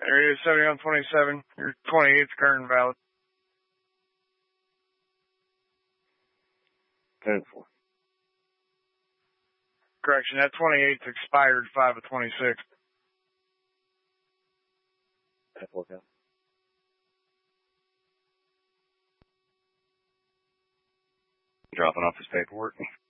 Area 7127. Your 28's current and valid. 10-4. Correction, that 28's expired 5 of 26. 10-4 count. Dropping off his paperwork.